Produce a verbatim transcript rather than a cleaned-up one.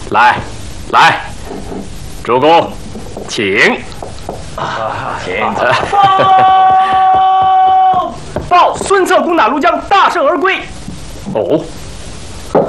来，来，主公，请。啊，请。 报！报！孙策攻打庐江，大胜而归。 哦。